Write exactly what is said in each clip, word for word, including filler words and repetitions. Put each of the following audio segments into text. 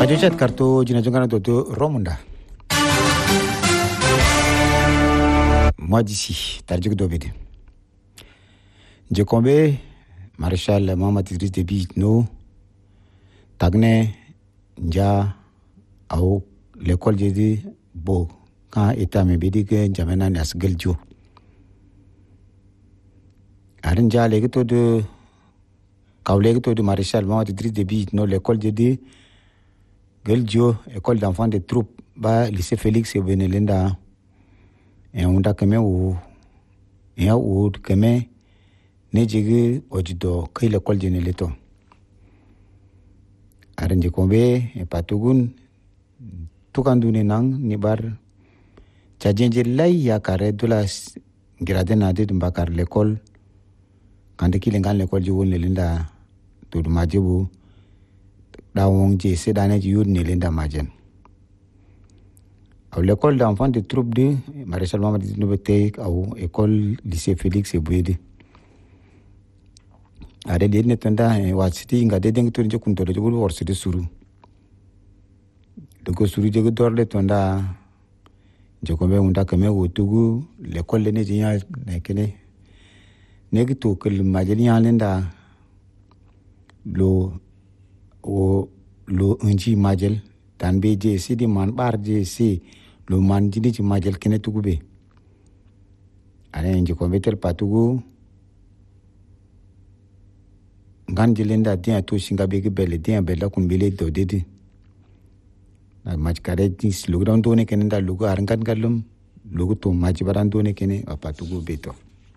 Radio chat kartu jina jongana dodo Romunda. Moi d'ici, Tarjuk Dobede. Djekombe, Maréchal Mohamed Idriss Déby Itno, Tagne, Nja, Ao, l'école de Bo, quand État me bédi que Jamena Nasgel Jo. Arinja, l'égoto de Kaulegto de Maréchal Mohamed Idriss Déby Itno, l'école de Geljo, école d'enfants de troupes, ba lycée Félix et Benelenda. Et on a quand même où et à où quand même ne jigi ojido kai l'école de Neleto. Arrange kombe et patugun tukandune nang ni bar chajenje lai ya kare dula grade na de mbakar l'école quand ki lengan l'école de Nelinda to majebu da wongje se dane ji yud Nelinda majen. À l'école d'enfants de troupes de Maréchal Mohamed Idriss au école lycée Félix et Bouédé. À des derniers temps, Watsiti inga de dengue tourne kunto de jour worse de suru. De ko suru de dor le tonda Jokome unda kame wotugu l'école de Néjia nekene. Negito que le Majelia lenda lo o lo unji majel tan be je si di man bar je si lo man jini ci majel kene tugube ane nji ko meter patugu ngan jilenda dia to singa be bele dia bela kun bele do dedi na maj kare dis lo don done kene da lugo arangan galum lugo to maj baran done kene apatugu beto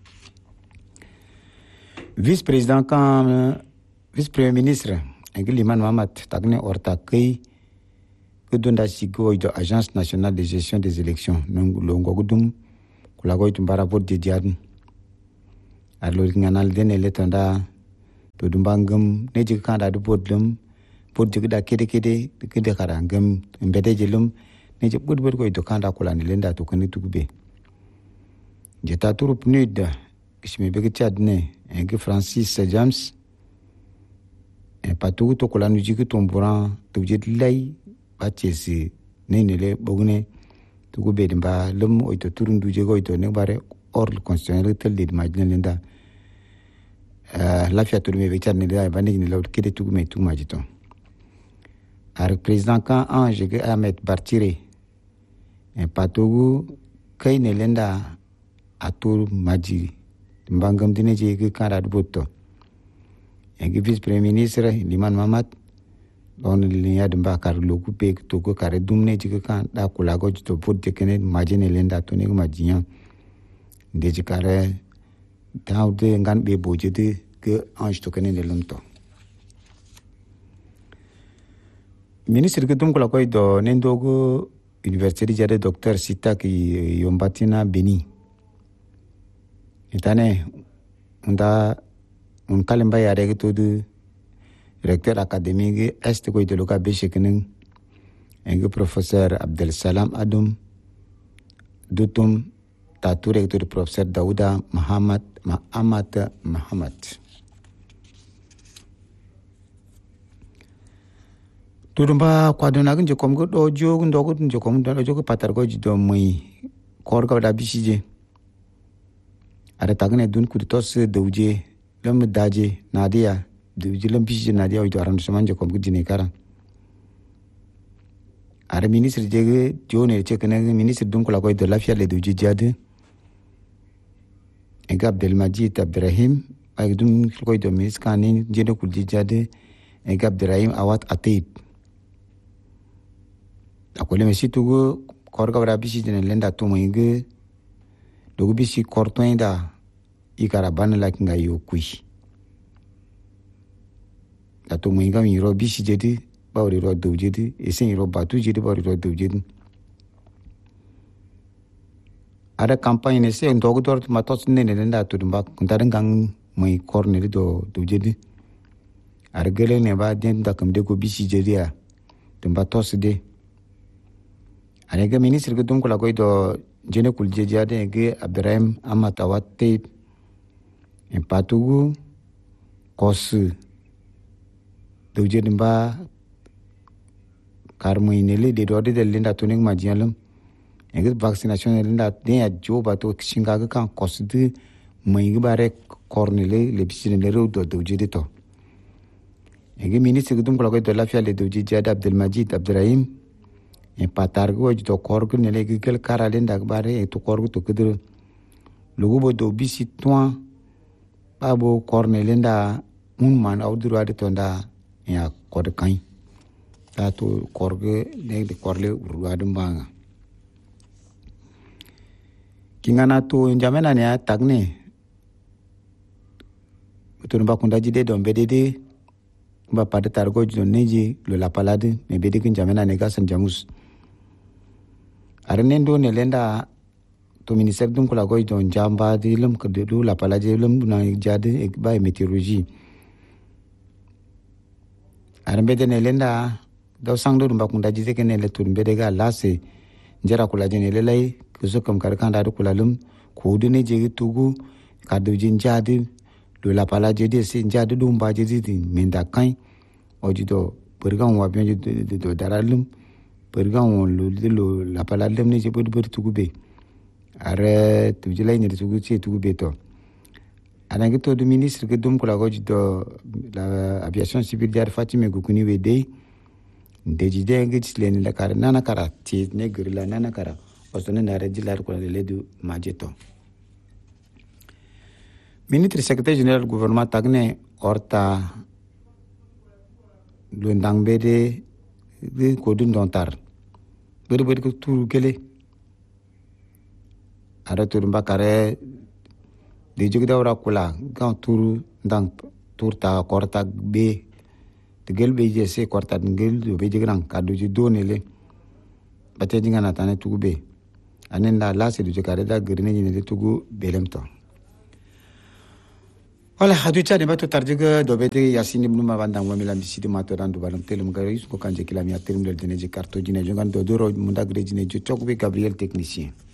vice président quand vice premier ministre Ngiliman Mamat tagne orta kay que donda sigo de agence nationale de gestion des élections longo gudum kula go tumbara vote de diadun arlo nganal den eletanda to dumbangam ne jik kanda du bodlum pod jik da kede kede kede karangam mbede jelum ne jik bod bod go to kanda kula ne lenda to kani tugube jeta turup nude kishme bege chadne en Francis James en patu to kula nu jik tomburan to jet lay Bachesi nenele bogne to go be dimba lum o to turundu je go to ne bare ordre constitutionnel tel de majnenda euh la fiature me vechat ne la bani ne laud kede to me to majito ar président kan Ange Ahmed Bartire en patogu kay ne lenda atur maji mbangam dine je ke kara botto en vice premier ministre Liman Mamat on linya de bakar loku pe to ko kare dumne jike kan da kula go to pot de kene majene lenda to ne majinya de jikare taw de ngan be boje de ke ange to kene ne lumto ministre ke dum kula ko do nendo go université jare docteur Sita ki yombatina Beni itane unda un kalemba yare ke to de recteur académique est ko de loka be shekenen en professeur Abdel Salam Adoum dutum tatu recteur professeur Daouda Muhammad Mahamat Muhammad turumba kwa dona gunje kom go do jogu ndogo nje kom do jogu patar go jido moi korga da bisije ara tagne dun ku tos douje lam daje nadia de jilam bisi na dia itu arrangement je kom gudine kara ara ministre jege jone chekene ministre dun ko la ko de la fiale de jijade en Abdel Majid Ibrahim ay dun ko de ministre kanin jene ko jijade en Abderrahim Awat Atib akole mesi tugo korga bra bisi jene lenda to moyge dogo bisi kortoinda ikara ban la kinga yo kui ato mwinga miro bisi jedi bawri ro do jedi esen ro batu jedi bawri ro do jedi ada campagne ne se ndogo dor matos ne ne nda to dumba kuntaran gang mai corner do do jedi ar gele ne ba den da kam de ko bisi jedi ya dumba tos de are ga ministre ko dum ko la ko do jene kul jedi ade ge Abderrahim Amatawate en patugu kos Duje dimba kar mo inele de do de linda tonik ma jialum engis vaccination linda de ya jo ba to singa ga kan kosde mo ngi bare cornele le bisinele ro do do jide to engis ministre gudum ko ko de la fiale do jide Abdel Majid Abdurrahim en patar go to korgu ne le gel kara linda bare to korgu to kedro lugu bo do bisi toin babo cornele linda un man awduru ade to nda ya kod kan ta to korge ne de korle urwadum banga kingana to njamena ne tagne to nba kunda jide don bedede ba pada targo jon neji lo la palade me bede kin jamena ne gasan jamus arnendo ne lenda to ministère dum kula goy don jamba de lum ko de la palade lum na jade ba meteorologie armbede ne lenda daw sangdo dum bakunda jide ken le tur bede ga lase jara kula jene le lay kuso kam kar kan da kula lum ko de ne jegi tugu kadu jin jade lo la palade de se jade dum ba jide di menda kan ojido pergan wa bien de do daralum pergan lo lo la palade ne je bod bod tugu be are tu jilay ne tugu ci tugu be to anangi to du ministre ke dum kula gojido la aviation civile jar Fatime Gukuni wede ndejide ngi len la kar nana kara ti ne grila nana kara osone na rejilar ko le du majeto ministre secrétaire général gouvernement tagne orta lo ndangbede de ko dun dontar bede bede ko turu gele ara turu mbakare de jogda ora kula gan turu ndang turta korta be de gelbe je se korta ngel do be jigran kadu ji donele bate jinga na tane tugu be anenda la se du jikare da grine ni de tugu belemto wala hadu cha de bato tarjiga do be de yasin ibn ma bandang wa milam sidi ma to dan do balam telum gari ko kanje kilami aterum del de ne je karto jine jongan do do ro munda gre jine jo chokbe Gabriel technicien